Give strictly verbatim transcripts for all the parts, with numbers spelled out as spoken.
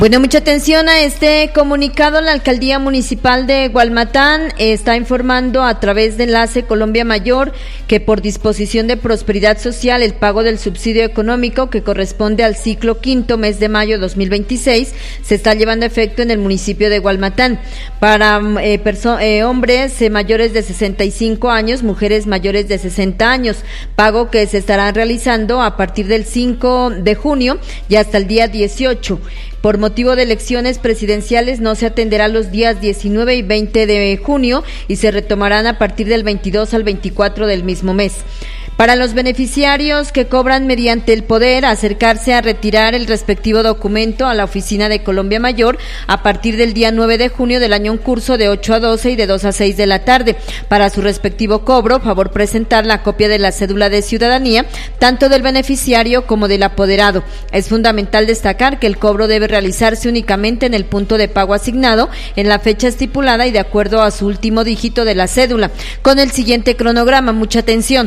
Bueno, mucha atención a este comunicado. La Alcaldía Municipal de Gualmatán está informando a través de Enlace Colombia Mayor que por disposición de Prosperidad Social el pago del subsidio económico que corresponde al ciclo quinto mes de mayo dos mil veintiséis se está llevando a efecto en el municipio de Gualmatán para eh, perso- eh, hombres eh, mayores de sesenta y cinco años, mujeres mayores de sesenta años, pago que se estará realizando a partir del cinco de junio y hasta el día dieciocho. Por motivo de elecciones presidenciales no se atenderá los días diecinueve y veinte de junio y se retomarán a partir del veintidós al veinticuatro del mismo mes. Para los beneficiarios que cobran mediante el poder, acercarse a retirar el respectivo documento a la oficina de Colombia Mayor a partir del día nueve de junio del año en curso de ocho a doce y de dos a seis de la tarde. Para su respectivo cobro, favor presentar la copia de la cédula de ciudadanía, tanto del beneficiario como del apoderado. Es fundamental destacar que el cobro debe realizarse únicamente en el punto de pago asignado, en la fecha estipulada y de acuerdo a su último dígito de la cédula. Con el siguiente cronograma, mucha atención.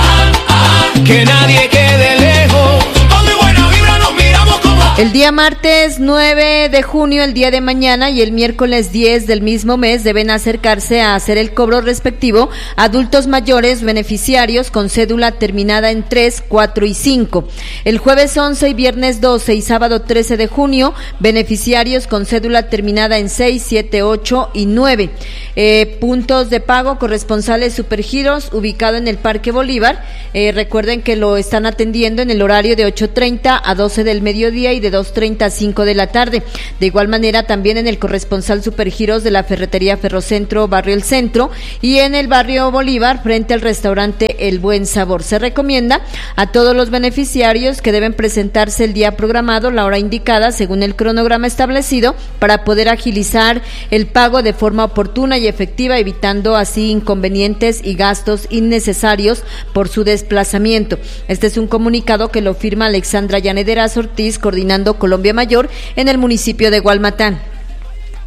Que nadie quede lejos, con mi buena vibra nos miramos como... El día martes nueve de junio, el día de mañana, y el miércoles diez del mismo mes deben acercarse a hacer el cobro respectivo adultos mayores beneficiarios con cédula terminada en tres, cuatro y cinco. El jueves once y viernes doce y sábado trece de junio, beneficiarios con cédula terminada en seis, siete, ocho y nueve. Eh, puntos de pago corresponsales Supergiros, ubicado en el Parque Bolívar. Eh, recuerden que lo están atendiendo en el horario de ocho treinta a doce del mediodía y de dos treinta a cinco de la tarde. De igual manera, también en el corresponsal Supergiros de la Ferretería Ferrocentro, Barrio El Centro, y en el Barrio Bolívar, frente al restaurante El Buen Sabor. Se recomienda a todos los beneficiarios que deben presentarse el día programado, la hora indicada, según el cronograma establecido, para poder agilizar el pago de forma oportuna y efectiva, evitando así inconvenientes y gastos innecesarios por su desplazamiento. Este es un comunicado que lo firma Alexandra Yanederas Ortiz, coordinando Colombia Mayor en el municipio de Gualmatán.